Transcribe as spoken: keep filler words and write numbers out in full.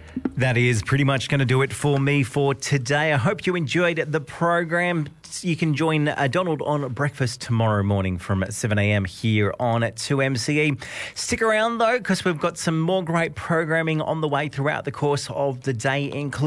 That is pretty much going to do it for me for today. I hope you enjoyed the program. You can join uh, Donald on breakfast tomorrow morning from seven a.m. here on two M C E. Stick around, though, because we've got some more great programming on the way throughout the course of the day, including